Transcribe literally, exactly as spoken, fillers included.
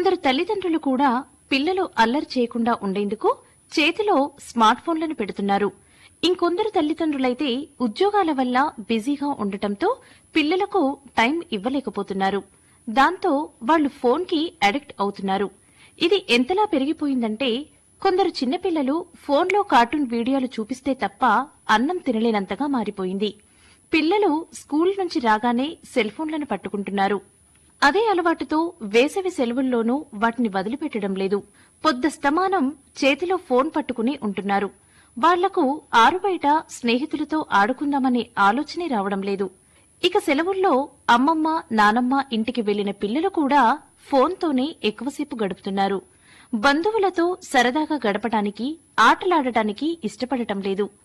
కొందరు తల్లిదండ్రులు కూడా పిల్లలు అల్లరి చేయకుండా ఉండేందుకు చేతిలో స్మార్ట్ ఫోన్లను పెడుతున్నారు. ఇంకొందరు తల్లిదండ్రులైతే ఉద్యోగాల వల్ల బిజీగా ఉండటంతో పిల్లలకు టైం ఇవ్వలేకపోతున్నారు. దాంతో వాళ్లు ఫోన్కి అడిక్ట్ అవుతున్నారు. ఇది ఎంతలా పెరిగిపోయిందంటే కొందరు చిన్నపిల్లలు ఫోన్లో కార్టూన్ వీడియోలు చూపిస్తే తప్ప అన్నం తినలేనంతగా మారిపోయింది. పిల్లలు స్కూల్ నుంచి రాగానే సెల్ ఫోన్లను పట్టుకుంటున్నారు. అదే అలవాటుతో వేసవి సెలవుల్లోనూ వాటిని వదిలిపెట్టడం లేదు. పొద్దస్తమానం చేతిలో ఫోన్ పట్టుకుని ఉంటున్నారు. వాళ్లకు ఆరుబయట స్నేహితులతో ఆడుకుందామనే ఆలోచనే రావడం లేదు. ఇక సెలవుల్లో అమ్మమ్మ నానమ్మ ఇంటికి వెళ్లిన పిల్లలు కూడా ఫోన్తోనే ఎక్కువసేపు గడుపుతున్నారు. బంధువులతో సరదాగా గడపడానికి ఆటలాడటానికి ఇష్టపడటం లేదు.